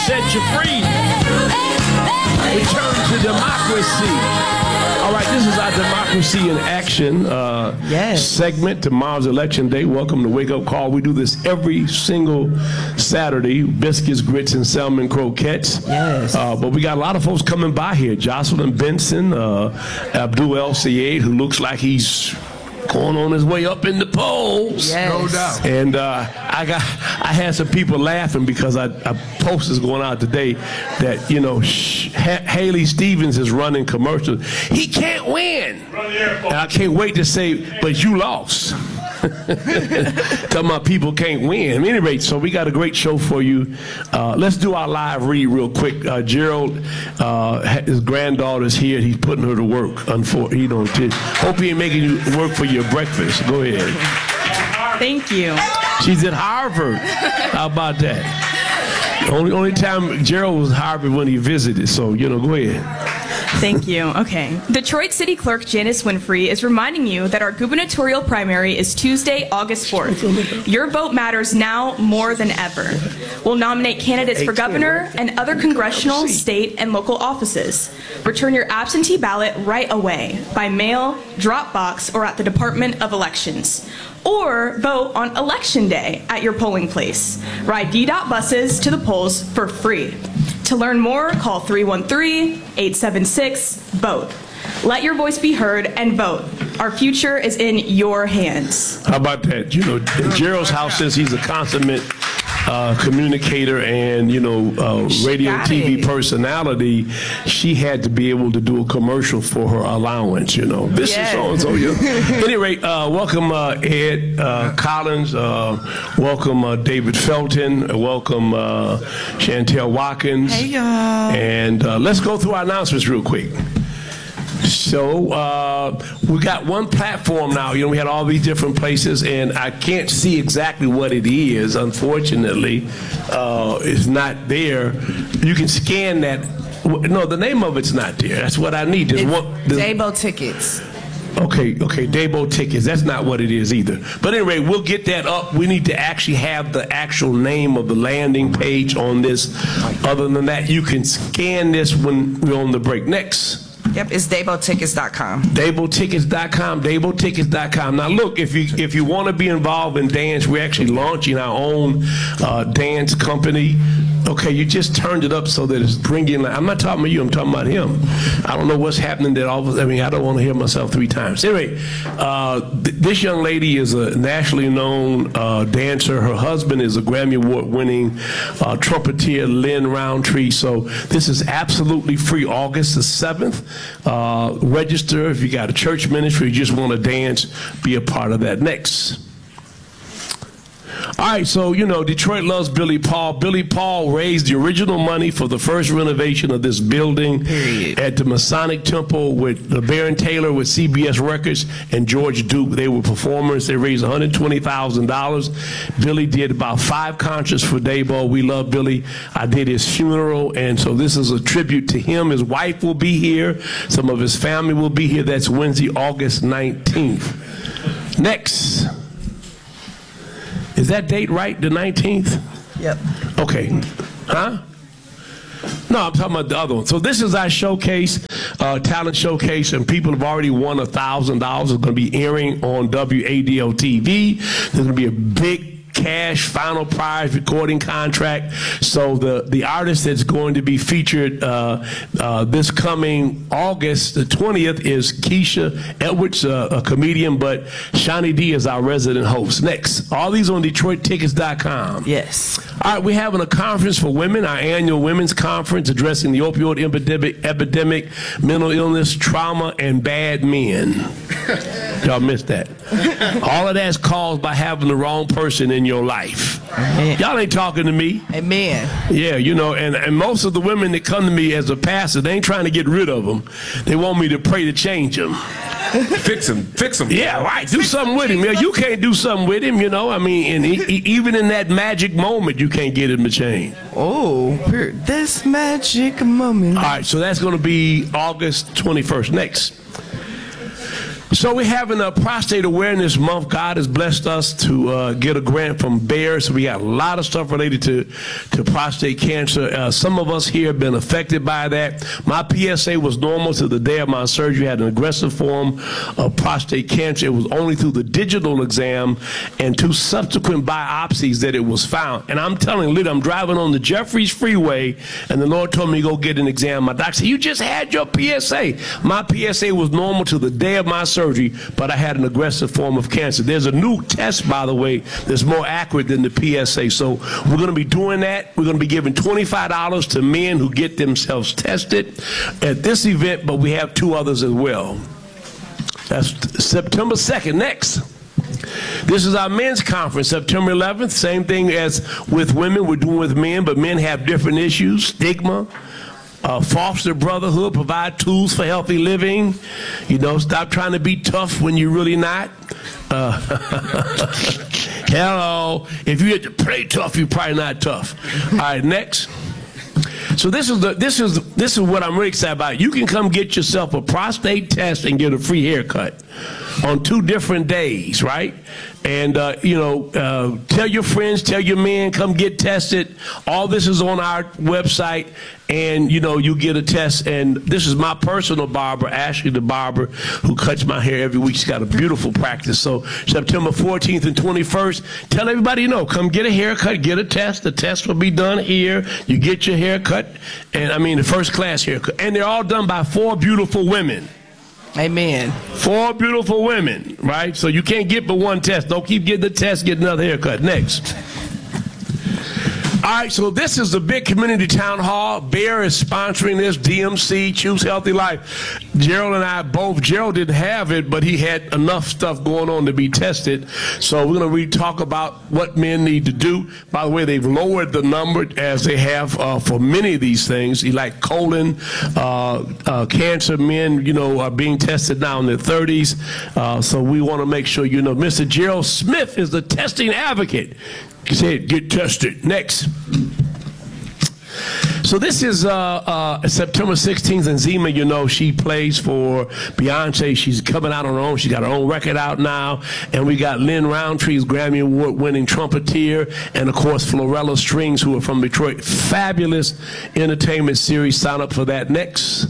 set you free. Return to democracy. All right, this is our Democracy in Action segment. Tomorrow's Election Day. Welcome to Wake Up Call. We do this every single Saturday. Biscuits, grits, and salmon croquettes. Yes. But we got a lot of folks coming by here. Jocelyn Benson, Abdul El Sayed, who looks like he's going on his way up in the polls. Yes. No doubt. And I had some people laughing because I posters going out today that, you know, Haley Stevens is running commercials. He can't win. And I can't wait to say, but you lost. Talking about people can't win. At any rate, so we got a great show for you. Let's do our live read real quick. Gerald, his granddaughter's here. He's putting her to work. Hope he ain't making you work for your breakfast. Go ahead. Thank you. She's at Harvard. How about that? Only time Gerald was at Harvard when he visited. So, you know, go ahead. Thank you. Okay. Detroit City Clerk Janice Winfrey is reminding you that our gubernatorial primary is Tuesday, August 4th. Your vote matters now more than ever. We'll nominate candidates for governor and other congressional, state, and local offices. Return your absentee ballot right away, by mail, drop box, or at the Department of Elections. Or vote on Election Day at your polling place. Ride DDOT buses to the polls for free. To learn more, call 313-876-VOTE. Let your voice be heard and vote. Our future is in your hands. How about that? You know, in Gerald's house, since he's a consummate communicator and, you know, radio and TV personality, she had to be able to do a commercial for her allowance, you know. This is so-and-so. At any rate, welcome Ed Collins, welcome David Felton, welcome Chantel Watkins. Hey, y'all. And let's go through our announcements real quick. So we got one platform now. You know, we had all these different places, and I can't see exactly what it is. Unfortunately, it's not there. You can scan that. No, the name of it's not there. That's what I need. Dabo tickets. Okay, Dabo tickets. That's not what it is either. But anyway, we'll get that up. We need to actually have the actual name of the landing page on this. Other than that, you can scan this when we're on the break. Next. Yep, it's DaboTickets.com. DaboTickets.com, DaboTickets.com. Now look, if you want to be involved in dance, we're actually launching our own dance company. Okay, you just turned it up so that it's bringing. I'm not talking about you. I'm talking about him. I don't know what's happening. That all. I mean, I don't want to hear myself 3 times. Anyway, this young lady is a nationally known dancer. Her husband is a Grammy Award-winning trumpeter, Lynn Roundtree. So this is absolutely free. August the 7th. Register if you got a church ministry. You just want to dance. Be a part of that. Next. All right, so, you know, Detroit loves Billy Paul. Billy Paul raised the original money for the first renovation of this building at the Masonic Temple with Baron Taylor with CBS Records and George Duke. They were performers. They raised $120,000. Billy did about 5 concerts for Dabo. We love Billy. I did his funeral, and so this is a tribute to him. His wife will be here. Some of his family will be here. That's Wednesday, August 19th. Next. Is that date right, the 19th? Yep. Okay. Huh? No, I'm talking about the other one. So this is our showcase, talent showcase, and people have already won $1,000. It's going to be airing on WADL TV. There's going to be a big cash final prize recording contract. So the artist that's going to be featured this coming August the 20th is Keisha Edwards, a comedian, but Shawnee D is our resident host. Next, all these on DetroitTickets.com. Yes. All right, we're having a conference for women, our annual women's conference addressing the opioid epidemic, mental illness, trauma, and bad men. Y'all missed that. All of that's caused by having the wrong person in your life. Y'all ain't talking to me. Amen. Yeah, you know, and most of the women that come to me as a pastor, they ain't trying to get rid of them. They want me to pray to change them. Fix him. Yeah, right. Do something with him. Yeah, you can't do something with him, you know. I mean, and even in that magic moment, you can't get him to change. Oh, this magic moment. All right, so that's going to be August 21st. Next. So we're having a prostate awareness month. God has blessed us to get a grant from Bayer. So we got a lot of stuff related to prostate cancer. Some of us here have been affected by that. My PSA was normal to the day of my surgery. I had an aggressive form of prostate cancer. It was only through the digital exam and 2 subsequent biopsies that it was found. And I'm telling you, I'm driving on the Jeffries Freeway, and the Lord told me to go get an exam. My doctor said, you just had your PSA. My PSA was normal to the day of my surgery, but I had an aggressive form of cancer. There's a new test, by the way, that's more accurate than the PSA. So we're going to be doing that. We're going to be giving $25 to men who get themselves tested at this event, but we have 2 others as well. That's September 2nd. Next. This is our men's conference, September 11th. Same thing as with women, we're doing with men, but men have different issues, stigma. Foster brotherhood, provide tools for healthy living. You know, stop trying to be tough when you're really not. Hello. If you had to play tough, you're probably not tough. All right, next. So this is what I'm really excited about. You can come get yourself a prostate test and get a free haircut on 2 different days, right? And, tell your friends, tell your men, come get tested. All this is on our website, and, you get a test. And this is my personal barber, Ashley the barber, who cuts my hair every week. She's got a beautiful practice. So September 14th and 21st, tell everybody come get a haircut, get a test. The test will be done here. You get your haircut, and the first class haircut. And they're all done by 4 beautiful women. Amen. 4 beautiful women, right? So you can't get but 1 test. Don't keep getting the test, get another haircut. Next. All right, so this is the big community town hall. Bayer is sponsoring this, DMC, Choose Healthy Life. Gerald and I both, Gerald didn't have it, but he had enough stuff going on to be tested. So we're going to talk about what men need to do. By the way, they've lowered the number as they have for many of these things. Like colon, cancer, men, are being tested now in their 30s. So we want to make sure Mr. Gerald Smith is the testing advocate. He said, get tested. Next. So this is September 16th, and Zima, she plays for Beyonce. She's coming out on her own. She got her own record out now. And we got Lynn Roundtree's Grammy Award-winning trumpeter, and, of course, Florella Strings, who are from Detroit. Fabulous entertainment series. Sign up for that. Next.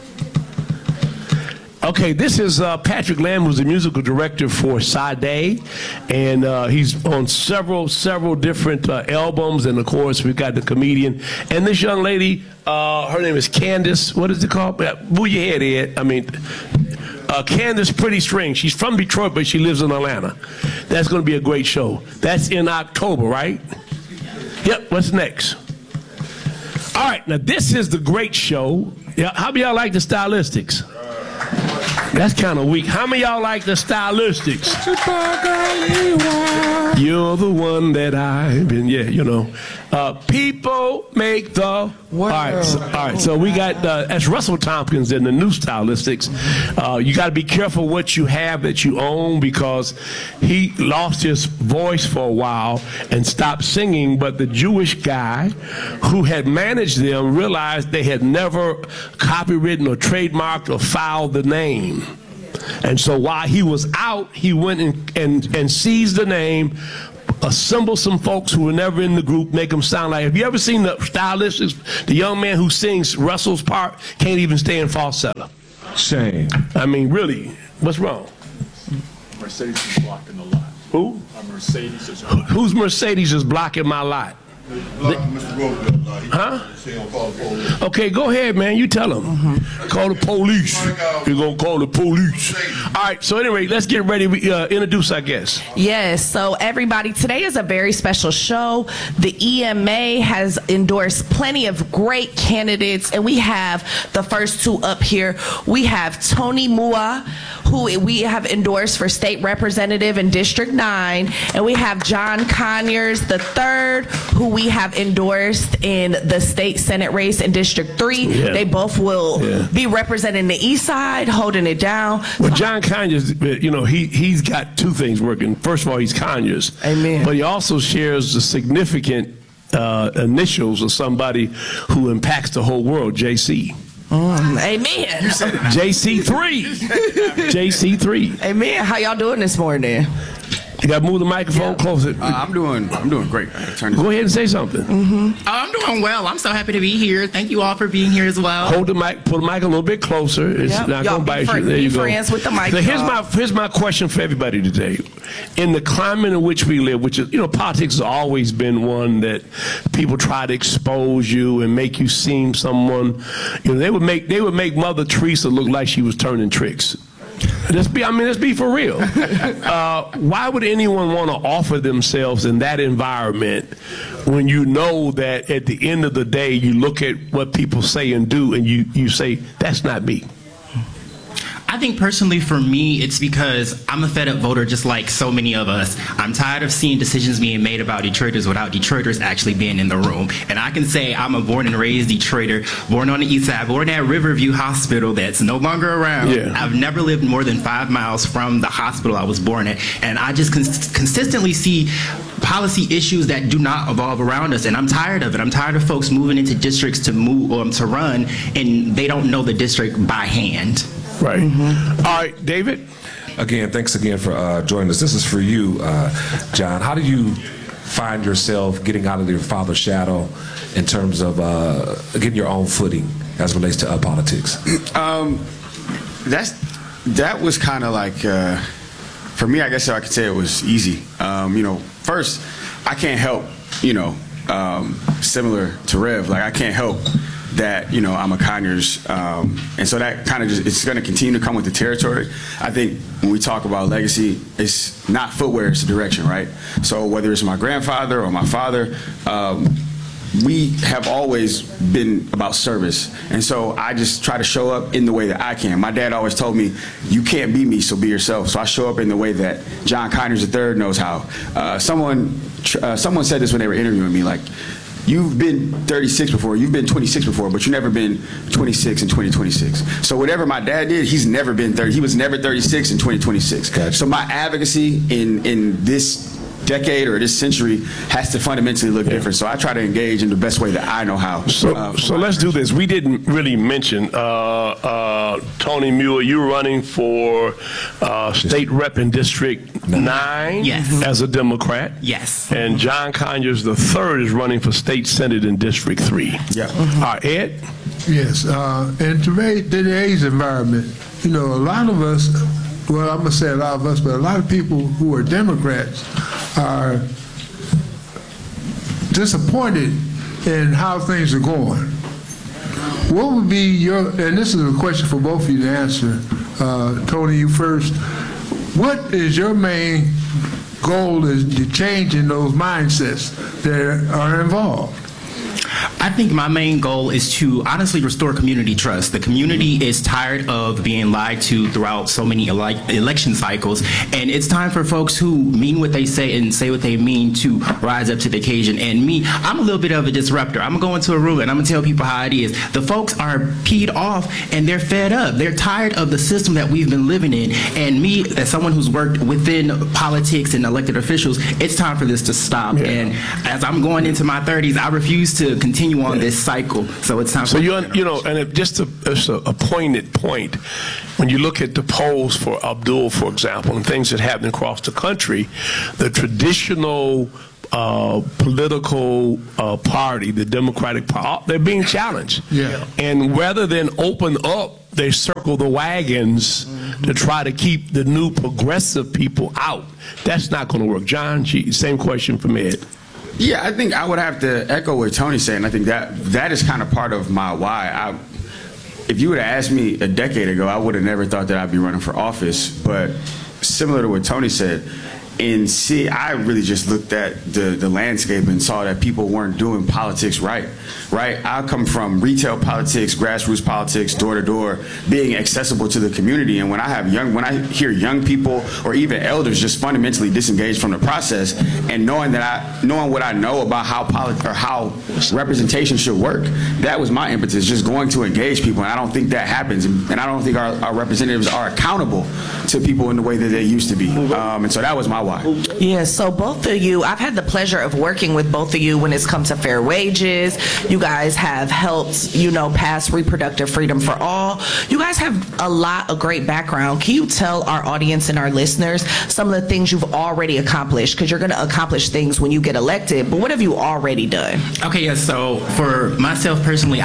Okay, this is Patrick Lamb, who's the musical director for Sade, and he's on several different albums, and of course we've got the comedian, and this young lady, her name is Candace, what is it called? Move your head, Ed. Candace Pretty String. She's from Detroit, but she lives in Atlanta. That's going to be a great show. That's in October, right? Yep, what's next? All right, now this is the great show. How many of y'all like the Stylistics? That's kind of weak. How many of y'all like the Stylistics? You're the one that I've been, people make the world. All right, so we got, that's Russell Tompkins in the new Stylistics. You got to be careful what you have that you own, because he lost his voice for a while and stopped singing, but the Jewish guy who had managed them realized they had never copywritten or trademarked or filed the name. And so while he was out, he went and seized the name, assembled some folks who were never in the group, make them sound like, have you ever seen the Stylistics? The young man who sings Russell's part can't even stay in falsetto. Shame. Really, what's wrong? Mercedes is blocking the lot. Who? Mercedes is Whose Mercedes is blocking my lot? Huh? Okay, go ahead, man. You tell him. Call the police. You're going to call the police. All right, so anyway, let's get ready to introduce our guest. Yes, so everybody, today is a very special show. The EMA has endorsed plenty of great candidates, and we have the first 2 up here. We have Tony Mua, who we have endorsed for state representative in District 9, and we have John Conyers III, who we have endorsed in the state Senate race in District 3. Yeah. They both will be representing the East Side, holding it down. Well, John Conyers, he's got 2 things working. First of all, he's Conyers. Amen. But he also shares the significant initials of somebody who impacts the whole world, JC. Amen. JC3. JC3. Amen. How y'all doing this morning? You got to move the microphone closer. I'm doing great. Go ahead and say something. I'm doing well. I'm so happy to be here. Thank you all for being here as well. Hold the mic, pull the mic a little bit closer. It's Yep. not Y'all going to be bite you. There you go. friends with the mic, So y'all. here's my question for everybody today. In the climate in which we live, which is, politics has always been one that people try to expose you and make you seem someone. They would make Mother Teresa look like she was turning tricks. Let's be for real. Why would anyone want to offer themselves in that environment when you know that at the end of the day you look at what people say and do and you say, that's not me? I think personally for me, it's because I'm a fed up voter just like so many of us. I'm tired of seeing decisions being made about Detroiters without Detroiters actually being in the room. And I can say I'm a born and raised Detroiter, born on the east side, born at Riverview Hospital that's no longer around. Yeah. I've never lived more than 5 miles from the hospital I was born at. And I just consistently see policy issues that do not evolve around us, and I'm tired of it. I'm tired of folks moving into districts to run, and they don't know the district by hand. Right. All right, David. Again, thanks again for joining us. This is for you, John. How do you find yourself getting out of your father's shadow in terms of getting your own footing as it relates to politics? That was kind of like, for me, I guess I could say it was easy. First, I can't help, similar to Rev, like I can't help that, I'm a Conyers, and so that kind of it's going to continue to come with the territory. I think when we talk about legacy, it's not footwear, it's the direction, right? So whether it's my grandfather or my father, we have always been about service, and so I just try to show up in the way that I can. My dad always told me, you can't be me, so be yourself. So I show up in the way that John Conyers III knows how. Someone said this when they were interviewing me, like, you've been 36 before, you've been 26 before, but you've never been 26 in 2026. So whatever my dad did, he's never been 30. He was never 36 in 2026. Gotcha. So my advocacy in this decade or this century has to fundamentally look different. So I try to engage in the best way that I know how. So let's do this. We didn't really mention Tony Muir. You're running for state rep in District 9 Yes. as a Democrat. Yes. And John Conyers III is running for state senate in District 3. Yeah. All right, Ed? Yes, and today's environment, a lot of us, well, I'm going to say a lot of us, but a lot of people who are Democrats are disappointed in how things are going. What would be and this is a question for both of you to answer, Tony, you first. What is your main goal is to change in those mindsets that are involved? I think my main goal is to honestly restore community trust. The community is tired of being lied to throughout so many election cycles, and it's time for folks who mean what they say and say what they mean to rise up to the occasion. And me, I'm a little bit of a disruptor. I'm going to go into a room and I'm going to tell people how it is. The folks are peed off and they're fed up. They're tired of the system that we've been living in. And me, as someone who's worked within politics and elected officials, it's time for this to stop. Yeah. And as I'm going into my 30s, I refuse to continue on this cycle. So it's time. So just a pointed point. When you look at the polls for Abdul, for example, and things that happen across the country, the traditional political party, the Democratic Party, they're being challenged. Yeah. And rather than open up, they circle the wagons to try to keep the new progressive people out. That's not going to work. John, same question for Ed. Yeah, I think I would have to echo what Tony's saying. I think that is kind of part of my why. If you would have asked me a decade ago, I would have never thought that I'd be running for office. But similar to what Tony said, I really just looked at the landscape and saw that people weren't doing politics right. I come from retail politics, grassroots politics, door to door, being accessible to the community. And when I hear young people or even elders just fundamentally disengaged from the process, and knowing what I know about how representation should work, that was my impetus, just going to engage people. And I don't think that happens, and I don't think our representatives are accountable to people in the way that they used to be. And so that was my why. Yeah, so both of you, I've had the pleasure of working with both of you when it's come to fair wages. You guys have helped, pass reproductive freedom for all. You guys have a lot of great background. Can you tell our audience and our listeners some of the things you've already accomplished? Because you're going to accomplish things when you get elected, but what have you already done? Okay, yes. So for myself personally,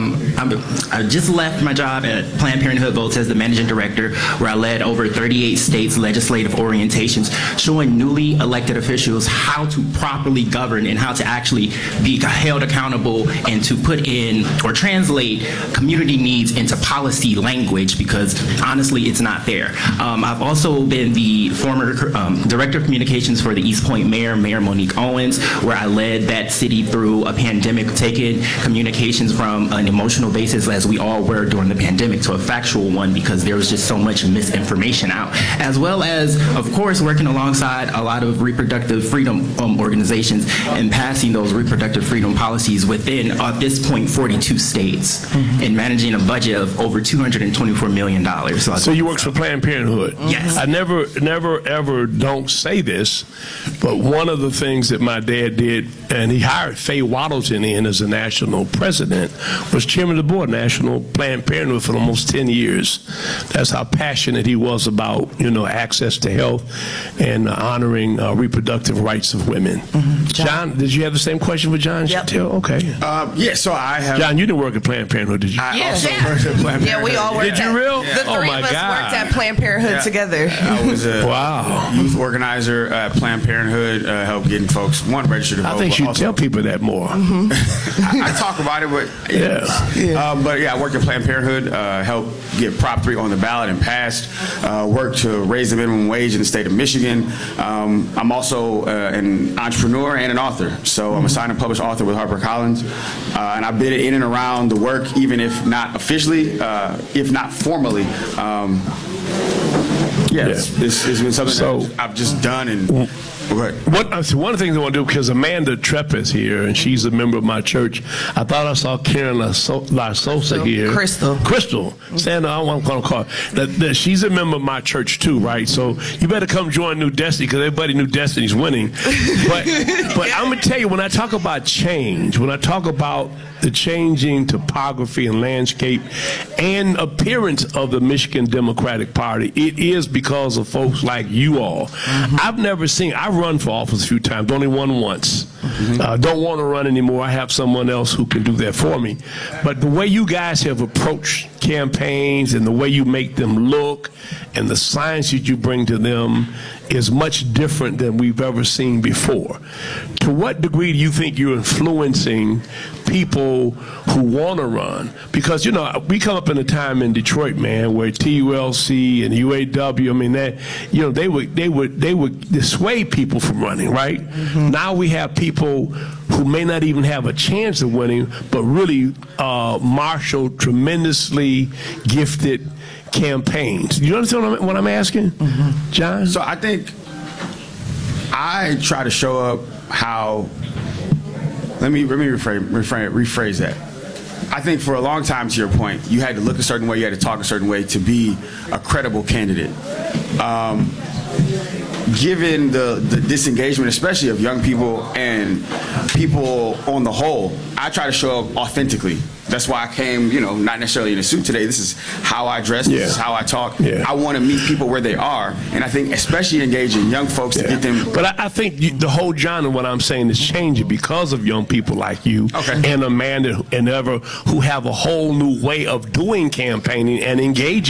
I just left my job at Planned Parenthood Votes as the managing director, where I led over 38 states' legislative orientations, showing newly elected officials how to properly govern and how to actually be held accountable and to put in or translate community needs into policy language, because honestly, it's not there. I've also been the former director of communications for the East Point Mayor Monique Owens, where I led that city through a pandemic, taking communications from an emotional basis, as we all were during the pandemic, to a factual one, because there was just so much misinformation out, as well as, of course, working alongside a lot of reproductive freedom organizations and passing those reproductive freedom policies within, at this point, 42 states, and managing a budget of over $224 million. So you work for Planned Parenthood? Yes. I never, ever don't say this, but one of the things that my dad did, and he hired Faye Waddleton in as a national president, was chairman of the board, National Planned Parenthood, for almost 10 years. That's how passionate he was about, access to health and honoring reproductive rights of women. John, did you have the same question for John? Yep. Okay. Yeah, so I have. John, you didn't work at Planned Parenthood, did you? I also worked at Planned Parenthood. Yeah, we all worked Did you real? The Oh three my of us God. worked at Planned Parenthood together. I was a Wow. youth organizer at Planned Parenthood, helped getting folks, registered to vote. I think but you also- tell people that more. I talk about it, but Yeah. I worked at Planned Parenthood, helped get Prop 3 on the ballot and passed, worked to raise the minimum wage in the state of Michigan. I'm also an entrepreneur and an author, so I'm a signed and published author with HarperCollins, and I've been in and around the work, even if not officially, if not formally. It's been something that I've just done and. Right. One of the things I want to do, because Amanda Trepp is here, and she's a member of my church. I thought I saw Karen La Sosa here. Crystal. Sandra, I'm going to call her. That she's a member of my church too, right? So you better come join New Destiny, because everybody New Destiny's winning. But I'm going to tell you, when I talk about change, when I talk about the changing topography and landscape and appearance of the Michigan Democratic Party, it is because of folks like you all. I've never seen, I've run for office a few times, only won once. Don't want to run anymore. I have someone else who can do that for me. But the way you guys have approached campaigns and the way you make them look and the science that you bring to them is much different than we've ever seen before. To what degree do you think you're influencing people who want to run? Because, we come up in a time in Detroit, man, where TULC and UAW, I mean, they would dissuade people from running, right? Now we have people who may not even have a chance of winning, but really marshal tremendously gifted campaigns. You understand what I'm asking, John? So I think I try to show up how. Let me rephrase that. I think for a long time, to your point, you had to look a certain way, you had to talk a certain way to be a credible candidate. Given the disengagement, especially of young people and people on the whole, I try to show up authentically. That's why I came, not necessarily in a suit today. This is how I dress. This is how I talk. I want to meet people where they are. And I think especially engaging young folks to get them. But I think the whole genre of what I'm saying is changing because of young people like you and Amanda and Ever, who have a whole new way of doing campaigning and engaging.